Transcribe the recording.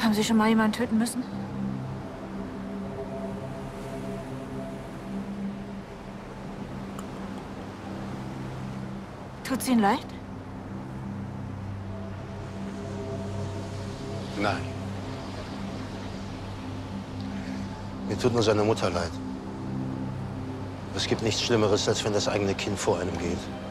Haben Sie schon mal jemanden töten müssen? Tut's Ihnen leid? Nein. Mir tut nur seine Mutter leid. Es gibt nichts Schlimmeres, als wenn das eigene Kind vor einem geht.